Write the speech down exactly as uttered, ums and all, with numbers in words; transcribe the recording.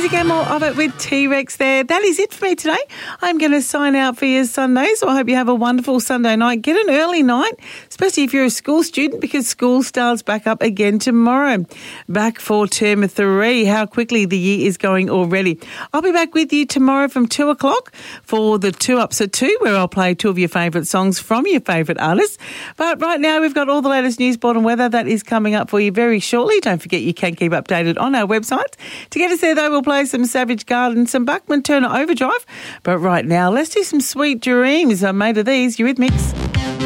music and more of it with T-Rex there. That is it for me today. I'm going to sign out for your Sunday, so I hope you have a wonderful Sunday night. Get an early night, especially if you're a school student, because school starts back up again tomorrow. Back for term three. How quickly the year is going already. I'll be back with you tomorrow from two o'clock for the Two Ups at two, where I'll play two of your favourite songs from your favourite artists. But right now, we've got all the latest news, sport and weather that is coming up for you very shortly. Don't forget you can keep updated on our website. To get us there, though, we'll play some Savage Garden, some Buckman Turner Overdrive. But right now, let's do some Sweet Dreams. I'm made of these. You're with Mix.